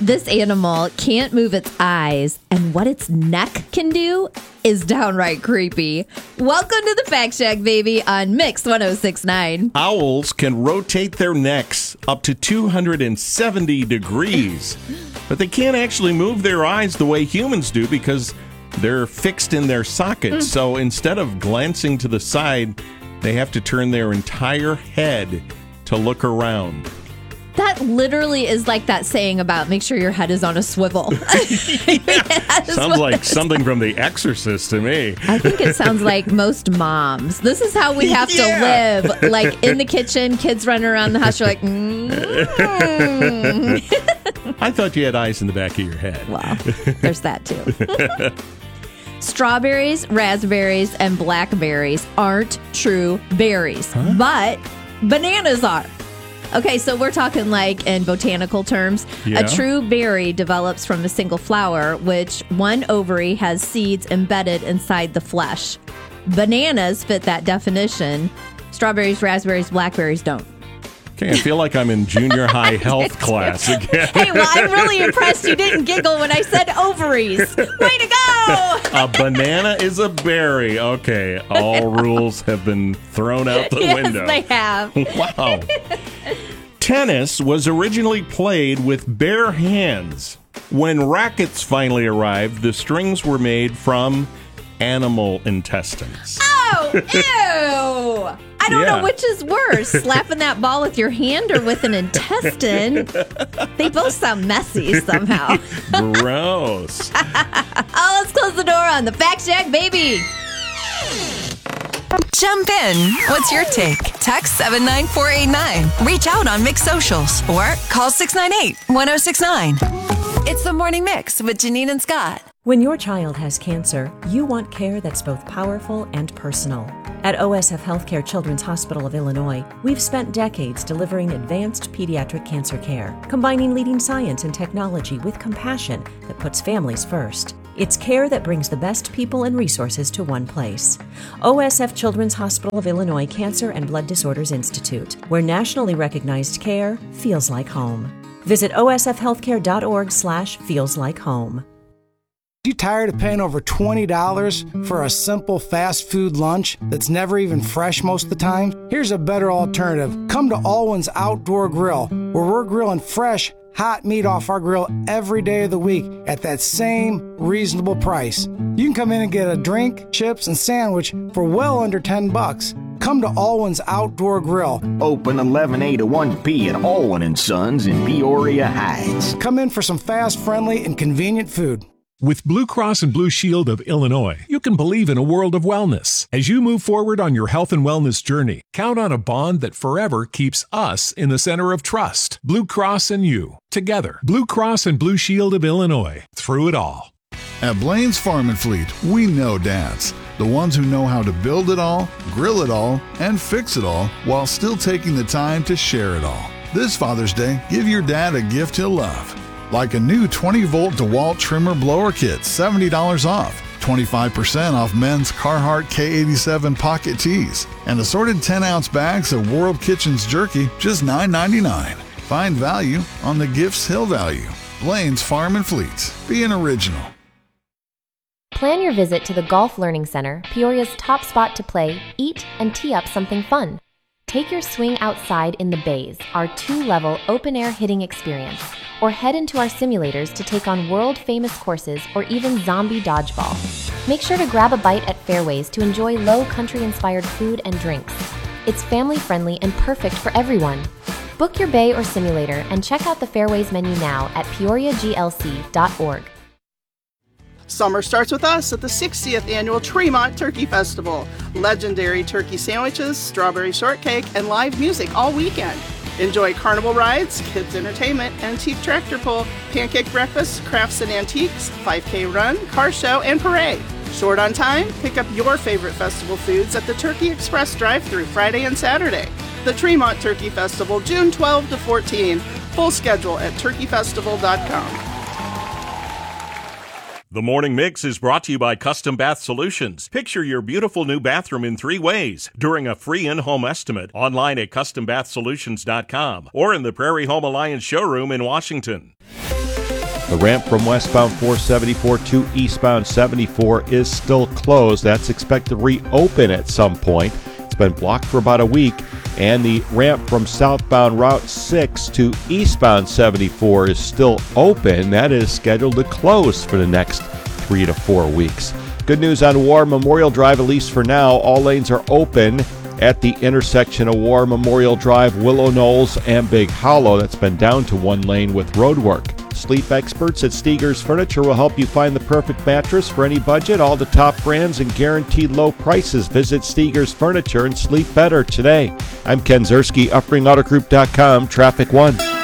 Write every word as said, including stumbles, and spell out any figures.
This animal can't move its eyes, and what its neck can do is downright creepy. Welcome to the Fact Shack, baby, on Mix one oh six point nine. Owls can rotate their necks up to two hundred seventy degrees, but they can't actually move their eyes the way humans do because they're fixed in their sockets. Mm. So instead of glancing to the side, they have to turn their entire head to look around. That literally is like that saying about make sure your head is on a swivel. Yeah. Sounds like something from The Exorcist to me. I think it sounds like most moms. This is how we have yeah. to live. Like in the kitchen, kids running around the house, you're like, mm. I thought you had eyes in the back of your head. Well, there's that too. Strawberries, raspberries, and blackberries aren't true berries, huh? But bananas are. Okay, so we're talking like in botanical terms. Yeah. A true berry develops from a single flower, which one ovary has seeds embedded inside the flesh. Bananas fit that definition. Strawberries, raspberries, blackberries don't. Okay, I feel like I'm in junior high health class again. Hey, well, I'm really impressed you didn't giggle when I said ovaries. Way to go! A banana is a berry. Okay, all rules have been thrown out the yes, window. Yes, they have. Wow. Tennis was originally played with bare hands. When rackets finally arrived, the strings were made from animal intestines. Oh, ew! I don't yeah. know which is worse, slapping that ball with your hand or with an intestine. They both sound messy somehow. Gross. Oh, let's close the door on the Fact Shack, baby. Jump in. What's your take? Text seven nine four eight nine. Reach out on Mix Socials or call six nine eight, one oh six nine. It's the Morning Mix with Janine and Scott. When your child has cancer, you want care that's both powerful and personal. At O S F Healthcare Children's Hospital of Illinois, we've spent decades delivering advanced pediatric cancer care, combining leading science and technology with compassion that puts families first. It's care that brings the best people and resources to one place. O S F Children's Hospital of Illinois Cancer and Blood Disorders Institute, where nationally recognized care feels like home. Visit osfhealthcare.org slash feels like home. You tired of paying over twenty dollars for a simple fast food lunch that's never even fresh most of the time? Here's a better alternative. Come to Alwyn's Outdoor Grill, where we're grilling fresh, hot meat off our grill every day of the week at that same reasonable price. You can come in and get a drink, chips, and sandwich for well under ten bucks. Come to Alwyn's Outdoor Grill. Open eleven A to one P at Alwyn and Sons in Peoria Heights. Come in for some fast, friendly, and convenient food. With Blue Cross and Blue Shield of Illinois, you can believe in a world of wellness. As you move forward on your health and wellness journey, count on a bond that forever keeps us in the center of trust. Blue Cross and you, together. Blue Cross and Blue Shield of Illinois, through it all. At Blaine's Farm and Fleet, we know dads. The ones who know how to build it all, grill it all, and fix it all while still taking the time to share it all. This Father's Day, give your dad a gift he'll love. Like a new twenty volt DeWalt trimmer blower kit, seventy dollars off. twenty-five percent off men's Carhartt K eighty-seven pocket tees. And assorted ten ounce bags of World Kitchens jerky, just nine ninety-nine. Find value on the gifts he'll value. Blaine's Farm and Fleet. Be an original. Plan your visit to the Golf Learning Center, Peoria's top spot to play, eat, and tee up something fun. Take your swing outside in the bays, our two-level open-air hitting experience, or head into our simulators to take on world-famous courses or even zombie dodgeball. Make sure to grab a bite at Fairways to enjoy low country-inspired food and drinks. It's family-friendly and perfect for everyone. Book your bay or simulator and check out the Fairways menu now at peoria g l c dot org. Summer starts with us at the sixtieth Annual Tremont Turkey Festival. Legendary turkey sandwiches, strawberry shortcake, and live music all weekend. Enjoy carnival rides, kids entertainment, antique tractor pull, pancake breakfast, crafts and antiques, five K run, car show, and parade. Short on time? Pick up your favorite festival foods at the Turkey Express drive-thru Friday and Saturday. The Tremont Turkey Festival, June twelfth to fourteenth. Full schedule at turkey festival dot com. The Morning Mix is brought to you by Custom Bath Solutions. Picture your beautiful new bathroom in three ways during a free in-home estimate online at custom bath solutions dot com or in the Prairie Home Alliance showroom in Washington. The ramp from westbound four seventy-four to eastbound seventy-four is still closed. That's expected to reopen at some point. It's been blocked for about a week. And the ramp from southbound Route six to eastbound seventy-four is still open. That is scheduled to close for the next three to four weeks. Good news on War Memorial Drive, at least for now. All lanes are open at the intersection of War Memorial Drive, Willow Knolls, and Big Hollow. That's been down to one lane with roadwork. Sleep experts at Steger's Furniture will help you find the perfect mattress for any budget. All the top brands and guaranteed low prices. Visit Steger's Furniture and sleep better today. I'm Ken Zerski, Uppering Auto Group dot com, Traffic One.